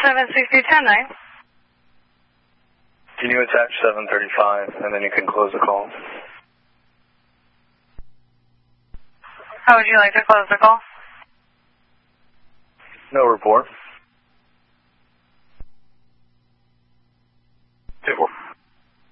760-10-9. Can you attach 735 and then you can close the call? How would you like to close the call? No report.